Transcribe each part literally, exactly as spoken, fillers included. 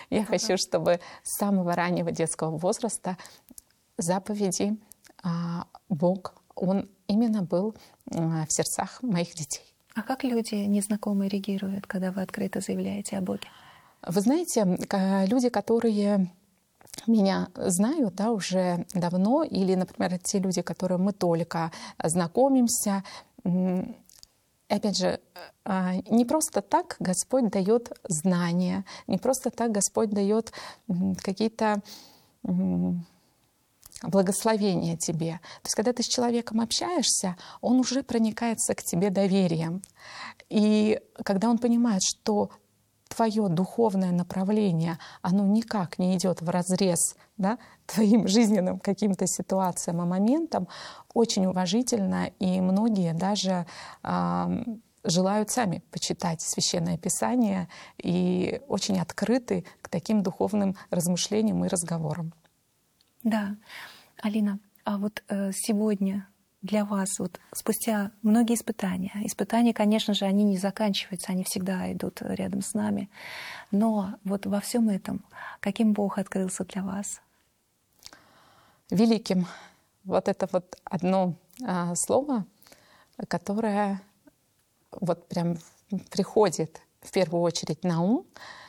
Я хочу, чтобы с самого раннего детского возраста заповеди а, Бог, Он именно был а, в сердцах моих детей. А как люди незнакомые реагируют, когда вы открыто заявляете о Боге? Вы знаете, люди, которые меня знают, да, уже давно, или, например, те люди, которые мы только знакомимся, опять же, не просто так Господь дает знания, не просто так Господь дает какие-то благословения тебе. То есть, когда ты с человеком общаешься, он уже проникается к тебе доверием. И когда он понимает, что твое духовное направление, оно никак не идет вразрез, да, твоим жизненным каким-то ситуациям и моментам, очень уважительно, и многие даже э, желают сами почитать Священное Писание и очень открыты к таким духовным размышлениям и разговорам. Да. Алина, а вот э, сегодня для вас, вот спустя многие испытания, испытания, конечно же, они не заканчиваются, они всегда идут рядом с нами, но вот во всем этом каким Бог открылся для вас? Великим. Вот это вот одно а, слово, которое вот прям приходит в первую очередь на ум.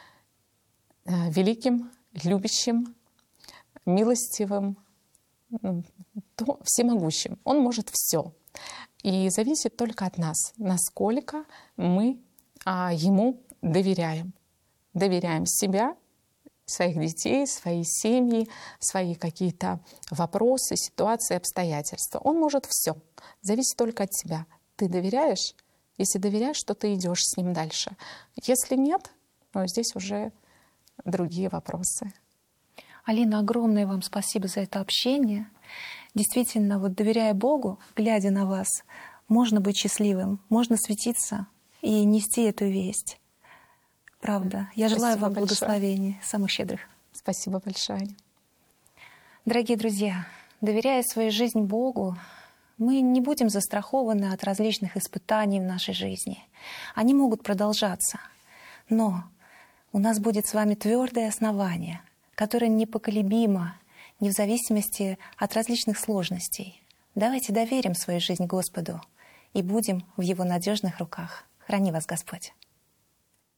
А, великим, любящим, милостивым, то всемогущим. Он может все. И зависит только от нас, насколько мы а, Ему доверяем. Доверяем себя, своих детей, свои семьи, свои какие-то вопросы, ситуации, обстоятельства. Он может все. Зависит только от тебя. Ты доверяешь? Если доверяешь, то ты идешь с Ним дальше. Если нет, ну, здесь уже другие вопросы. Алина, огромное вам спасибо за это общение. Действительно, вот доверяя Богу, глядя на вас, можно быть счастливым, можно светиться и нести эту весть. Правда. Я желаю Спасибо вам большое. благословений, самых щедрых. Спасибо большое. Дорогие друзья, доверяя свою жизнь Богу, мы не будем застрахованы от различных испытаний в нашей жизни. Они могут продолжаться, но у нас будет с вами твердое основание, которое непоколебимо, не в зависимости от различных сложностей. Давайте доверим свою жизнь Господу и будем в Его надежных руках. Храни вас Господь.